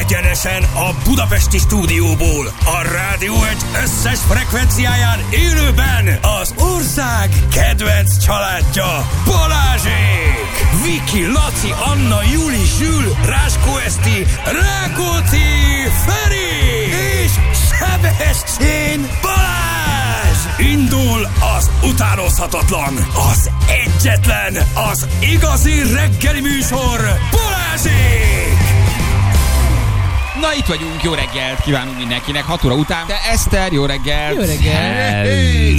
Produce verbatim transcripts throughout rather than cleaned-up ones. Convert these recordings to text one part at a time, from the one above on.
Egyenesen a budapesti stúdióból, a Rádió egy összes frekvenciáján élőben az ország kedvenc családja, Balázsék! Viki, Laci, Anna, Juli, Zsül, Ráskó Eszti, Rákóczi, Feri és Sebestyén Balázs! Indul az utánozhatatlan, az egyetlen, az igazi reggeli műsor, Balázsék! Na, itt vagyunk, jó reggelt kívánunk mindenkinek, hat óra után, de Eszter, jó reggelt! Jó reggelt!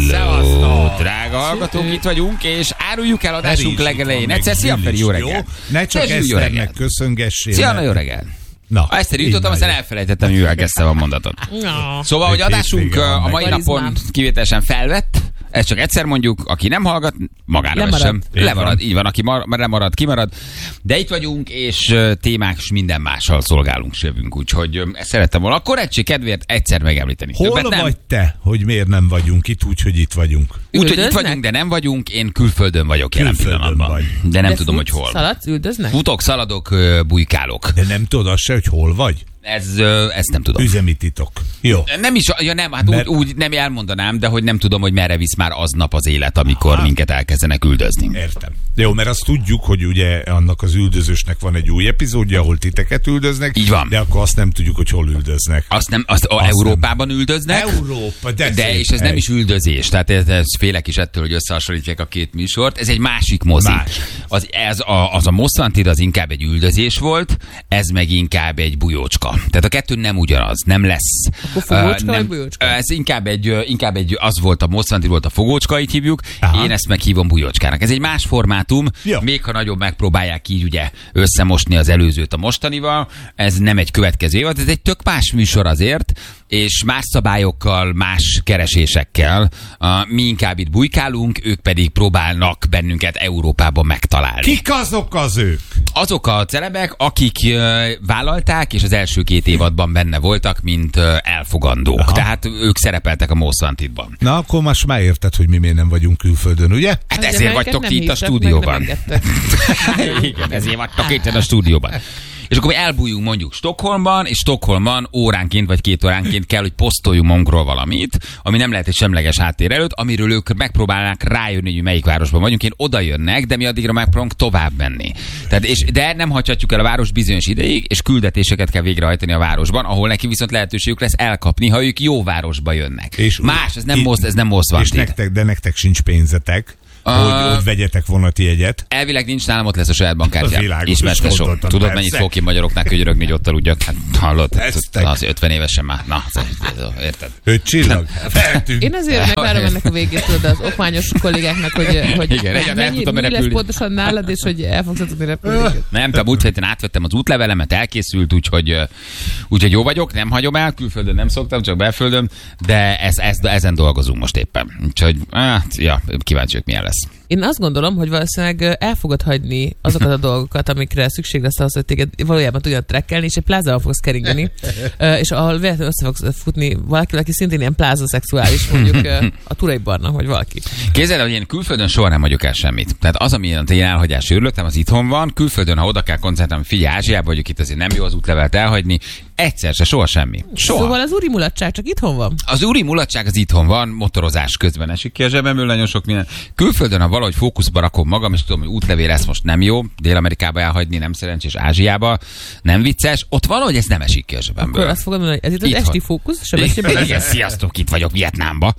Hello, drága hallgatók, itt vagyunk, és áruljuk el adásunk legelején. Egyszer, szia Feri, jó reggel! Ne csak Eszternek köszöngessél. Szia, jó reggel! Na, Eszter, jutottam, aztán elfelejtettem, mivel kezdtem a mondatot. No. Szóval, hogy adásunk a mai Karizmám. napon kivételesen felvett, ezt csak egyszer mondjuk, aki nem hallgat, magára Lemarad. vessem. Így Lemarad, van. így van, aki mar- lemarad, kimarad. De itt vagyunk, és ö, témák és minden mással szolgálunk, sövünk, úgyhogy ö, ezt szerettem volna a korrektség kedvéért egyszer megemlíteni. hol Többet nem. vagy te, hogy miért nem vagyunk itt úgy, hogy itt vagyunk? Úgyhogy itt Üldöznek? vagyunk, de nem vagyunk, én külföldön vagyok jelen Külföldön pillanatban. vagy. De nem De tudom, futsz, hogy hol. Szaladsz, üldöznek? Futok, szaladok, ö, bujkálok. De nem tudod azt se, hogy hol vagy? Ez, ö, ezt nem tudom. Üzemi titok. Jó. Nem is, ja nem, hát Mert- úgy, úgy nem elmondanám, de hogy nem tudom, hogy merre visz már aznap az élet, amikor Aha. minket elkezdenek üldözni. Értem. Jó, mert azt tudjuk, hogy ugye annak az üldözősnek van egy új epizódja, ahol titeket üldöznek. Így van. De akkor azt nem tudjuk, hogy hol üldöznek. Azt nem, azt, a Azt Európában üldöznek. Európa, de, De szép és ez nem hely. is üldözés, tehát ez, ez félek is ettől, hogy összehasonlítják a két műsort. Ez egy másik mozi. Más. Az, ez a, az a Most Wanted az inkább egy üldözés volt, ez meg inkább egy bujócska. Tehát a kettő nem ugyanaz, nem lesz. Akkor fogócska Ö, vagy bujócska? Ez inkább egy, ö, inkább egy, az volt a Most Wanted volt a fogócska, így hívjuk, Aha. én ezt meghívom bujócskának. Ez egy más formátum, Ja. még ha nagyobb megpróbálják így ugye összemosni az előzőt a mostanival, ez nem egy következő évad, ez egy tök más műsor azért, és más szabályokkal, más keresésekkel. Uh, mi inkább itt bujkálunk, ők pedig próbálnak bennünket Európában megtalálni. Kik azok az ők? Azok a celebek, akik uh, vállalták, és az első két évadban benne voltak, mint uh, elfogandók. Aha. Tehát ők szerepeltek a Most Wanted-ban. Na, akkor most már érted, hogy mi miért nem vagyunk külföldön, ugye? Hát Ugye, ezért melyeket vagytok nem ti itt a hívtak, stúdióban. meg nem engedtek. Igen, ezért vagytok itt a stúdióban. És akkor mi elbújunk mondjuk Stockholmban, és Stockholmban óránként vagy két óránként kell, hogy posztoljunk magunkról valamit, ami nem lehet egy semleges háttér előtt, amiről ők megpróbálnak rájönni, hogy melyik városban vagyunk. Én oda jönnek, de mi addigra megpróbálunk tovább menni. Tehát, és, de nem hagyhatjuk el a város bizonyos ideig, és küldetéseket kell végrehajtani a városban, ahol neki viszont lehetőségük lesz elkapni, ha ők jó városba jönnek. És Más, ez nem itt- most, ez nem most van. És nektek, de nektek sincs pénzetek, Ah. hogy, hogy vegyetek vonati jegyet. Elvileg nincs nálam, ott lesz a saját Az bankkártyám. világos, Ismerte so. gondoltam, Tudod, persze. mennyit fogok én magyaroknál könyörögni, hogy ott aludjak? Hát hallod, Eztek. az ötven évesen már. Na, ez, ez, ez, érted? Öt csillag. Feltűnt. Én azért megvárom ennek a végét, tudod, az okmányos kollégáknak, hogy, hogy Igen, egyáltalán el mennyi, tudtam mi lesz repülni. pontosan nálad, és hogy el fogsz tudni repülni. Nem, te múlt héten átvettem az útlevelemet, elkészült, úgyhogy, ö, úgyhogy jó vagyok, nem hagyom el, külföldön nem szoktam, csak belföldön, de ez, ez, ezen dolgozunk most éppen. Úgyhogy, hát, ja, kíváncsiak milyen lesz. Én azt gondolom, hogy valószínűleg el fogod hagyni azokat a dolgokat, amikre szükség lesz ahhoz, hogy téged valójában tudjon trekkelni, és egy plázával fogsz keringeni, ö, és ahol véletlenül össze fogsz futni valaki, aki szintén ilyen plázaszexuális, mondjuk ö, a Turai Barna, vagy valaki. Képzeld el, hogy én külföldön soha nem hagyok el semmit. Tehát az, ami én elhagyás őrülöttem, az itthon van. Külföldön, ha oda kell koncentrálni, figyelj, Ázsiában vagyok, itt azért nem jó az útlevelet elhagyni. Egyszer se, soha semmi. Soha. Szóval az úri mulatság csak itthon van. Az úri mulatság az itthon van, motorozás közben esik ki a zsebemből nagyon sok minden. Külföldön, ha valahogy fókuszba rakom magam, és tudom, hogy útlevél ez most nem jó, Dél-Amerikába elhagyni, nem szerencsés, Ázsiába, nem vicces, ott valahogy ez nem esik ki a zsebemből. Akkor azt fogom mondani, hogy ez itt az Itthon. esti fókusz, Sebestyén. Igen, sziasztok, itt vagyok Vietnámba.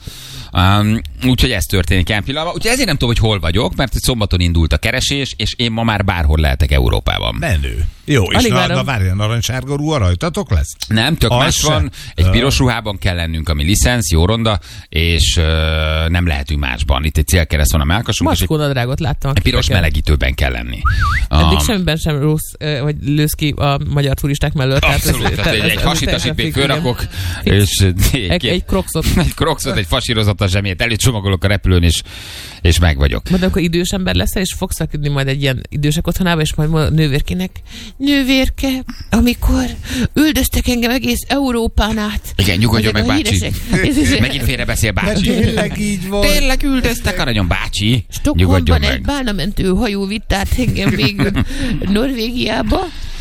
Um, úgyhogy ez történik ilyen pillanatban. Úgyhogy ezért nem tudom, hogy hol vagyok, mert szombaton indult a keresés, és én ma már bárhol lehetek Európában. Menő. Jó, és Alig na, várom. na várjál, narancssárga ruha rajtatok lesz? Nem, tök Az más se. van. Egy Ja. piros ruhában kell lennünk, ami licensz, jó ronda, és uh, nem lehetünk másban. Itt egy célkereszt van a mellkasunk, és egy, Macskó nadrágot láttam. egy piros képeken. melegítőben kell lenni. Eddig Um, semmiben sem rossz, ö, hogy lősz ki a magyar turisták mellett. Abszolút, tehát egy, egy hasitasit még fölrakok, Fix. és Egy, egy krokszot. egy krokszot, egy fasírozatos zsemét előcsomagolok a repülőn, és, és meg vagyok. Majd akkor idős ember leszel, és fogsz feküdni majd egy ilyen idősek otthonába, és majd mondod a nővérkének, nővérke, amikor üldöztek engem egész Európán át. Igen, nyugodjon meg, Ezek a bácsi. híresek. Megint félrebeszél, De bácsi. tényleg így van. Tényleg üldöztek, aranyom, bácsi. Nyugodjon Stockholmban egy meg. bálnamentő hajó vitt át engem végül Norvégiába.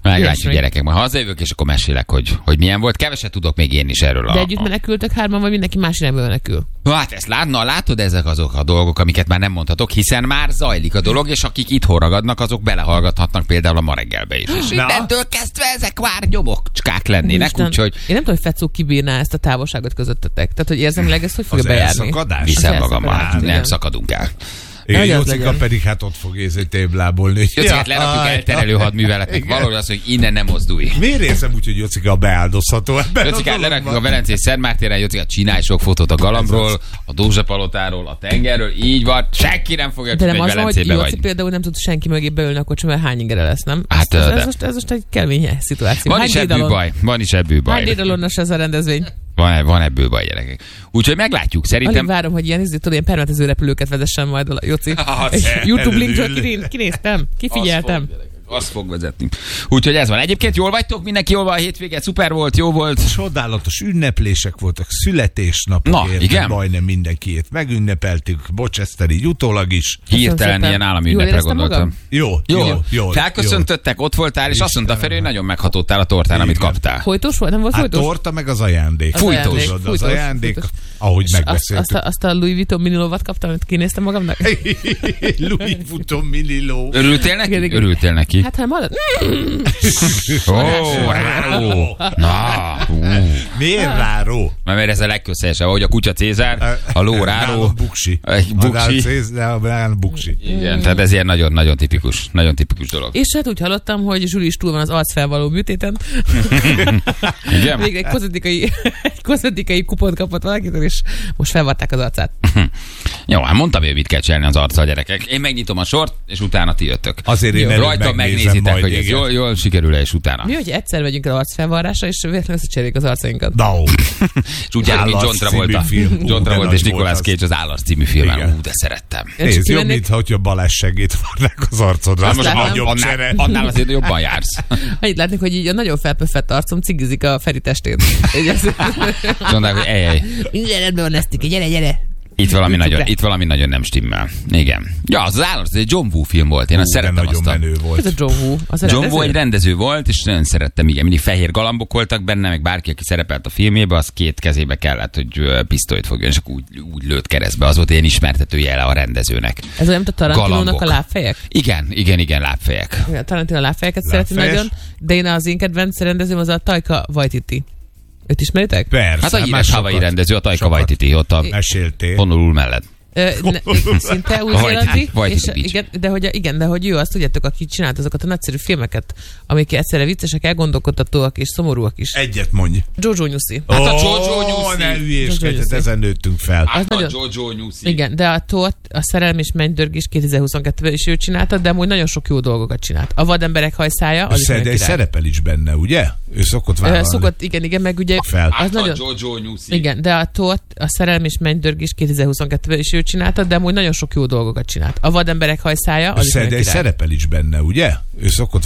Meglátjuk, Ilyesmi. gyerekek, majd hazajövök, és akkor mesélek, hogy, hogy milyen volt. Keveset tudok még én is erről. De a, együtt a... menekültök hárman, vagy mindenki más irányba menekül? Hát ezt látna, látod, ezek azok a dolgok, amiket már nem mondhatok, hiszen már zajlik a dolog, és akik itthon ragadnak, azok belehallgathatnak például a ma reggelbe is. És innentől kezdve ezek már nyomokcskák lennének, Isten, úgyhogy Én nem tudom, hogy Fecó kibírná ezt a távolságot közöttetek. Tehát, hogy érzemileg ezt hogy fogja Az bejárni? elszakadás? viszem Az magammal, elszakadás, nem igen. szakadunk el. Igen, Hogy az Jócika legyen. pedig hát ott fog érzni téblábolni. Jocikát lerakjuk elterelő hadműveletnek, valahol az, hogy innen nem mozdulj. Miért érzem úgy, hogy Jocika beáldozható ebben Jocikát a lerakjuk a dologban? Velencei Szentmártéren, Jocikát csinálj sok fotót a galambról, a Dózsapalotáról, a tengerről, így van, senki nem fogja De tudni, nem hogy az van, hogy Velencébe Jóci vagy. például nem tud senki mögé beülni a kocsi, mert hány ingere lesz, nem? Hát, ez, de- ez, most, ez most egy kemény szituáció. Van Hány is ebből dédalon- baj, van is ebből Hány baj. dédalonos ez a rendezvény? Van, van ebből baj, gyerekek. Úgyhogy meglátjuk, Alig szerintem. várom, hogy ilyen, izé, tudod, ilyen permetező repülőket vezessen majd a Jóci. Hát, Egy YouTube linkről előül. kiné- kinéztem, kifigyeltem. Azt fog vezetni. Úgyhogy ez van. Egyébként jól vagytok? Mindenki jól van a hétvége? Szuper volt, jó volt. Csodálatos ünneplések voltak, születésnapok. Na, érted? igen? Majdnem mindenkiét megünnepeltük, bocs, Eszter, így utólag is. Hirtelen szépen. ilyen állami Jól ünnepre éreztem gondoltam. magam? Jó, Jó, jó, jó. felköszöntöttek, ott voltál, és azt mondta Feri, hogy nagyon meghatódtál a tortán, amit Igen. kaptál. Folytós volt? Nem volt Hát folytós? torta meg az ajándék. Az Fújtós. ajándék, Tudod, Az fújtós, ajándék, fújtós. ahogy És azt, megbeszéltük. azt, a, azt a Louis Vuitton minilovat kaptam, amit kinéztem magamnak. Louis Vuitton miniló. Örültél neki? Igen, igen. Örültél neki? Hát ha hallod, Ó, ráró. Na, ú. Miért ráró? Mert ez a legközhelyesebb, ahogy a kutya Cézár, a ló ráró. Nálam buksi. Egy buksi. Nálam buksi. Igen, tehát ez ilyen nagyon-nagyon tipikus, nagyon tipikus dolog. és hát úgy hallottam, hogy Zsuli is túl van az arcfelvaló műtéten. Igen? Végre egy kozmetikai, egy kozmetikai kupont kapott valakitől, és most felvarták az arcát. Jó, hát mondtam, hogy mit kell csinálni az arccal, gyerekek. Én megnyitom a sort, és utána ti jöttök. Azért én Jó. előbb Rajta megnézem megnézitek, majd, hogy ez igen. jól, jól sikerül-e, és utána. Mi, hogy egyszer megyünk el arcfelvarrásra, és véletlenül összecseréljük az arcainkat. Dau. És úgy járunk, mint Állarc John Travolta. című film. Ú, John de Travolta nagy és volt Nicolas az. Cage az Állarc című filmen. Igen. Ú, de szerettem. Én csak Nézd, jobb, kimennék- mintha hogyha balázssegét varnák az arcodra. Hát Az most látom. nagyobb annál, csere. annál azért jobban jársz. Annyit látni, hogy így a nagyon felpöffett arcom cigizik a Feri testét. Így ez- Mondták, hogy ej, ej. Minden rendben van, Esztike, gyere, gyere! Itt valami, nagyon, be. itt valami nagyon nem stimmel. Igen. Ja, az az Állarc, ez egy John Woo film volt. Én Ú, azt de szerettem nagyon azt a... menő Ez a volt. John Woo. Az a John rendező? Woo egy rendező volt, és nagyon szerettem, igen. Mindig fehér galambok voltak benne, meg bárki, aki szerepelt a filmjében, az két kezébe kellett, hogy ö, pisztolyt fogjon, és akkor úgy, úgy lőtt keresztbe. Az volt ilyen ismertető jele a rendezőnek. Ez olyan, mint a Tarantinónak Galambok. a lábfejek? Igen, igen, igen, lábfejek. A Tarantino a lábfejeket szereti Lábfejes? nagyon, de én az én kedvenc rendezőm az a Taika Waititi. Őt ismeritek? Persze. Hát a már híres sokat- havai rendező, a Taika sokat Waititi, ott a Meséltél. Honolulu mellett. Ö, ne, szinte új-zélandi, Waititi és Beach. igen, de hogy, igen, de hogy ő azt tudjátok, aki csinált azokat a nagyszerű filmeket, amik egyszerre viccesek, elgondolkodtatóak és szomorúak is. Egyet mondj. Jojo Nyuszi. Hát a Ó, Jojo Nyuszi. ne Jojo hülyéskedj, Nyuszi. ezen nőttünk fel. Az A nagyon- Jojo Nyuszi. Igen, de a Tóth, a Szerelem és Mennydörgés kétezer-huszonkettőben is ő csinálta, de amúgy nagyon sok jó dolgokat csinált. A Vademberek hajszája, az is Szed, nagyon egy király. szerepel is benne, ugye? Ő szokott Ö, vállalni. Szokott, igen, igen, meg ugye Fel. az Hát a nagyon... Jojo Nyuszi. Igen, de a Tóth, a Szerelem és Mennydörgés kétezer-huszonkettőben is ő csinálta, de amúgy nagyon sok jó dolgokat csinált. A Vademberek hajszája, az is Szed, nagyon egy király. szerepel is benne, ugye? Ő szokott